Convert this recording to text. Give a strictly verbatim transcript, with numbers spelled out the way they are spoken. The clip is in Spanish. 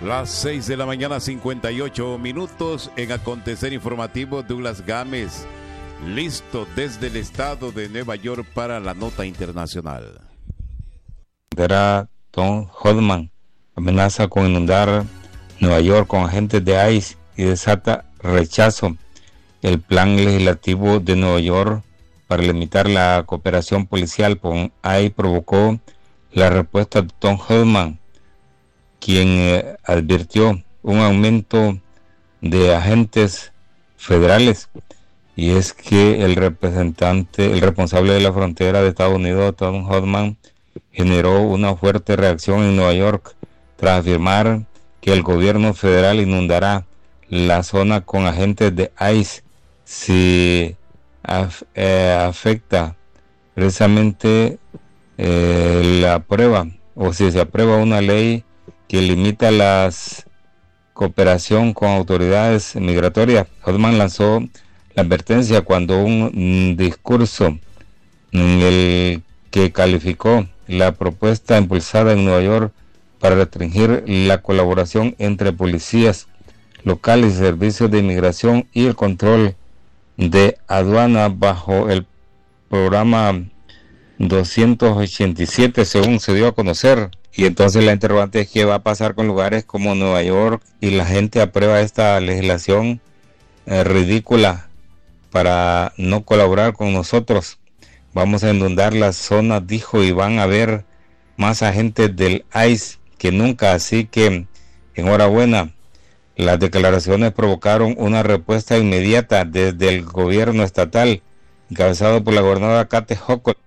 Las seis de la mañana, cincuenta y ocho minutos. En Acontecer Informativo, Douglas Gámez, listo desde el estado de Nueva York para la nota internacional. Era Tom Hoffman amenaza con inundar Nueva York con agentes de ICE y desata rechazo. El plan legislativo de Nueva York para limitar la cooperación policial con ICE provocó la respuesta de Tom Hoffman, quien eh, advirtió un aumento de agentes federales. Y es que el representante, el responsable de la frontera de Estados Unidos, Tom Hoffman, generó una fuerte reacción en Nueva York tras afirmar que el gobierno federal inundará la zona con agentes de ICE si af, eh, afecta precisamente eh, la prueba o si se aprueba una ley que limita la cooperación con autoridades migratorias. Hoffman lanzó la advertencia cuando un, un discurso en el que calificó la propuesta impulsada en Nueva York para restringir la colaboración entre policías locales y servicios de inmigración y el control de aduana bajo el programa doscientos ochenta y siete, según se dio a conocer. Y entonces la interrogante es qué va a pasar con lugares como Nueva York y la gente aprueba esta legislación eh, ridícula para no colaborar con nosotros. Vamos a inundar las zonas, dijo, y van a haber más agentes del ICE que nunca. Así que enhorabuena. Las declaraciones provocaron una respuesta inmediata desde el gobierno estatal, encabezado por la gobernadora Kathy Hochul.